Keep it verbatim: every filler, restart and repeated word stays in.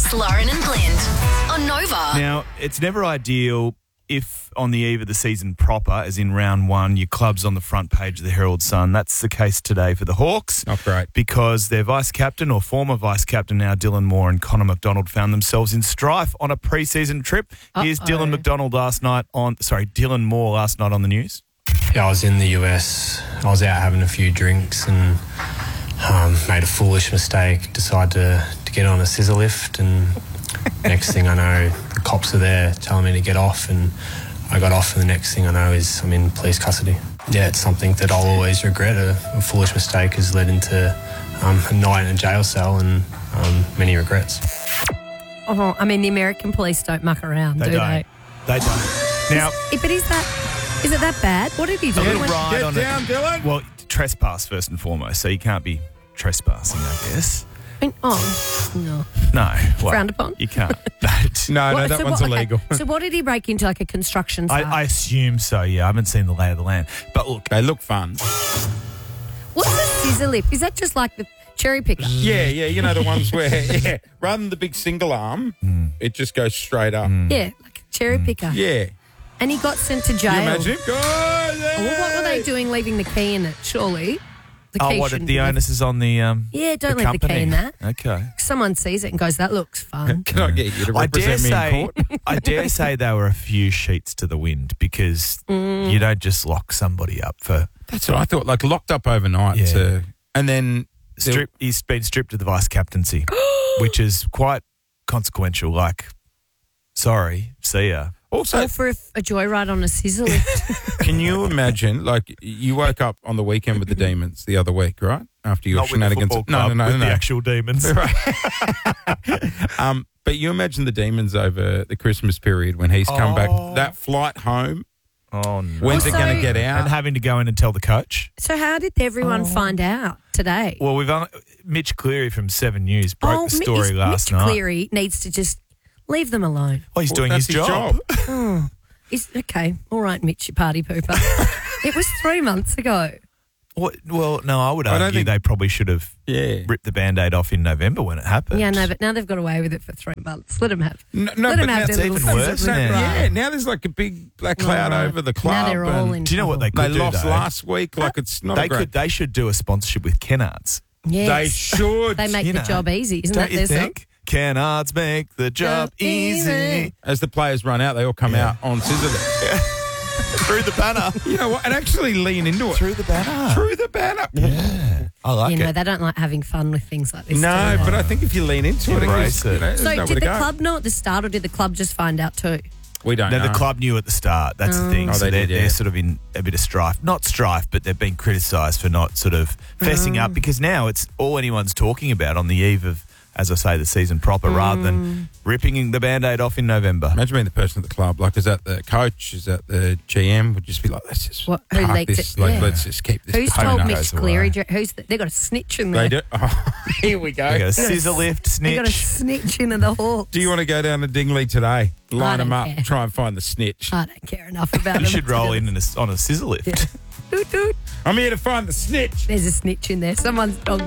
It's Lauren and Blind on Nova. Now, it's never ideal if on the eve of the season proper, as in round one, your club's on the front page of the Herald Sun. That's the case today for the Hawks. Not great. Because their vice-captain or former vice-captain now, Dylan Moore and Connor McDonald, found themselves in strife on a pre-season trip. Here's Uh-oh. Dylan McDonald last night on, sorry, Dylan Moore last night on the news. Yeah, I was in the U S. I was out having a few drinks and um, made a foolish mistake. Decided to, to get on a scissor lift, and next thing I know, the cops are there telling me to get off, and I got off, and the next thing I know is I'm in police custody. Yeah, it's something that I'll always regret. A, a foolish mistake has led into um, a night in a jail cell and um, many regrets. Oh, I mean, the American police don't muck around, They do don't. they? They don't. Now, Is- but is that is it that bad? What did he do? a little When- ride Get on down, it. Dylan. Well, trespass first and foremost, so you can't be trespassing, I guess. I mean, oh, no. No. Well, Frowned upon? You can't. No, no, What- that so one's what- okay, illegal. So what did he break into, like a construction I, site? I assume so, yeah. I haven't seen the lay of the land. But look, They look fun. What's a scissor lift? Is that just like the cherry picker? Yeah, yeah, you know the ones where, yeah, rather than the big single arm, it just goes straight up. Yeah, like a cherry picker. Yeah. And he got sent to jail. Can you imagine him? Go Oh, there. well, what were they doing leaving the key in it, surely? The oh, key what, shouldn't the be left- onus is on the um Yeah, don't the leave the key company. in that. Okay. Someone sees it and goes, that looks fun. Can I get you to I dare represent me in say, court? I dare say there were a few sheets to the wind because Mm. you don't just lock somebody up for That's what I thought. Like locked up overnight, Yeah. to, and then strip. He's been stripped of the vice captaincy, which is quite consequential. Like, sorry, see ya. Also, Or for a, a joyride on a scissor lift. can you imagine? Like you woke up on the weekend with the Demons the other week, right? After your Not with the shenanigans. football no, club, no, no, with no, the actual demons. Um, but you imagine the Demons over the Christmas period when he's come Oh. back. That flight home. Oh no! When's it Also- going to get out? And having to go in and tell the coach. So how did everyone find out today? Well, we've only, Mitch Cleary from Seven News broke the Mi- story is- last Mitch night. Cleary needs to just leave them alone. Oh, he's Well, doing that's his job. Oh, is, okay, all right, Mitch, you party pooper. It was three months ago. What, well, no, I would I don't argue think- they probably should have Yeah. ripped the Band-Aid off in November when it happened. Yeah, no, but now they've got away with it for three months. Let them have. No, no, Let but them have now their it's little even scissor worse, lift isn't it? ride. Yeah, now there's like a big black cloud All right. over the club. Now they're all and in Do you know what they trouble. could They do, lost though? last week. Like it's not They a great. could. They should do a sponsorship with Kennards. Yes. They should. They make You the know, job easy, isn't Don't that you their song? think? Kennards make the job Job easy. easy. As the players run out, they all come Yeah. out on scissor lift. Through the banner. You know what? And actually lean into it. Through the banner. Through the banner. Yeah. I like You know, it. they don't like having fun with things like this. No, do they? but I think if you lean into it, Embrace it, it. you know, there's So nowhere did to the go. club know at the start, or did the club just find out too? We don't No, know. the club knew at the start. That's the thing. Oh, so they they're, did, yeah. they're sort of in a bit of strife. Not strife, but they've been criticised for not sort of fessing up because now it's all anyone's talking about on the eve of, as I say, the season proper rather than ripping the Band-Aid off in November. Imagine being the person at the club. Like, is that the coach? Is that the G M? Would just be like, let's just What- who park leaked this. it? Like, Yeah. let's just keep this. Who's between told us. Mitch goes Cleary? away. Who's the, they got a snitch in there? They do. Oh, here we go. They got a got a scissor s- lift, They got a snitch. snitch into the Hawks. Do you want to go down to Dingley today? Line don't them up, care. try and find the snitch. I don't care enough about You them should to roll do in this. in a, on a scissor lift. Doot, doot. I'm here to find the snitch. There's a snitch in there. Someone's dog